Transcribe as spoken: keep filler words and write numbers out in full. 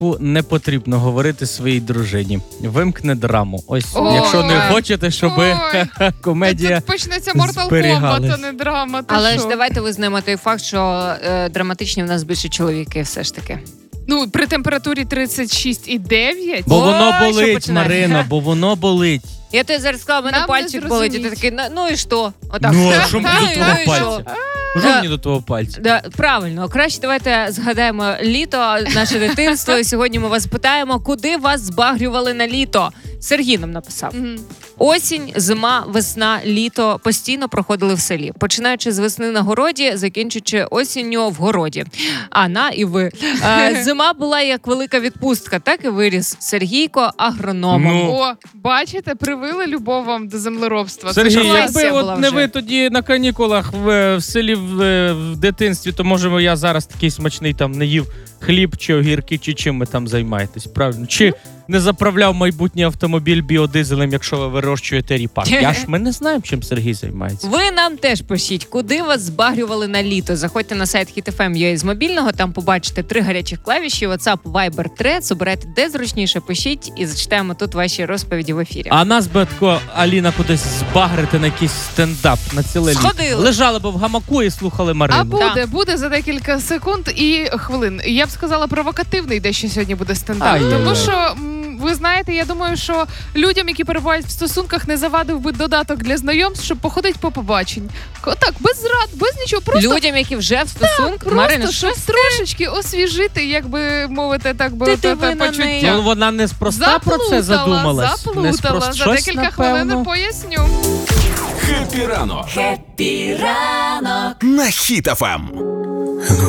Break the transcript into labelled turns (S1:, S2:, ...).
S1: не потрібно говорити своїй дружині. Вимкне драму. Ось,
S2: Ой.
S1: якщо не хочете, щоб
S2: Ой.
S1: комедія
S2: Тут почнеться Mortal
S1: зберігалась.
S2: Kombat, а не драма. Ти
S3: Але
S2: що?
S3: ж давайте визнаємо той факт, що е, драматичні в нас більше чоловіки все ж таки.
S2: Ну, при температурі тридцять шість і дев'ять.
S1: Бо воно
S3: Ой, що
S1: болить,
S3: починається?
S1: Марино, бо воно болить.
S3: Я тобі зараз сказала, в мене
S2: Нам не
S3: пальчик болить, і ти
S2: зрозуміть.
S3: такий, «Ну- ну і що? Отак.
S1: Ну, а що мені
S3: Ну,
S1: до
S3: і-
S1: твого
S3: ну і що?
S1: пальця? Що мені до твого пальця?
S3: Да, правильно, краще давайте згадаємо літо, наше дитинство. І сьогодні ми вас питаємо, куди вас збагрювали на літо. Сергій нам написав.
S2: Мгм.
S3: Осінь, зима, весна, літо постійно проходили в селі. Починаючи з весни на городі, закінчуючи осінню в городі. А на і ви. Е, зима була як велика відпустка, так і виріс Сергійко агрономом.
S1: Ну.
S2: О, бачите, привили любов вам до землеробства.
S1: Сергій,
S2: Це ж
S3: професія
S1: якби
S3: була
S1: от не
S3: вже.
S1: ви тоді на канікулах в, в селі в, в дитинстві, то може я зараз такий смачний там не їв хліб чи огірки, чи чим ви там займаєтесь, правильно? Чи не заправляв майбутній автомобіль біодизелем, якщо ви вирощуєте ріпак? Я ж ми не знаємо, чим Сергій займається.
S3: Ви нам теж пишіть, куди вас збагрювали на літо. Заходьте на сайт хіт еф ем точка ю а з мобільного, там побачите три гарячих клавіші, WhatsApp, Viber, Threads, обирайте де зручніше, пишіть і зачитаємо тут ваші розповіді в ефірі.
S1: А нас би тако, Аліна, кудись збагрити на якийсь стендап на ціле літо.
S3: Сходили.
S1: Лежали б в гамаку і слухали
S2: А
S1: Марину.
S2: буде, буде за декілька секунд і хвилин. Я б сказала, провокативний дещо сьогодні буде стендап.
S1: Ай-яй-яй.
S2: Тому що, м, ви знаєте, я думаю, що людям, які перебувають в стосунках, не завадив би додаток для знайомств, щоб походити по побачень. Ко- Так, без зрад, без нічого, просто
S3: Людям, які вже в стосунках,
S2: Просто
S3: Марина,
S2: щоб трошечки освіжити, як би мовити, так би
S3: Ти
S2: от, те
S3: диви на
S2: почуття.
S3: неї.
S1: Ну, вона неспроста про це задумалась.
S2: Заплутала.
S1: Неспрост-
S2: За
S1: щось,
S2: декілька
S1: напевно.
S2: хвилин поясню.
S4: Хеппі ранок. Хеппі ранок. На Хіт еф ем.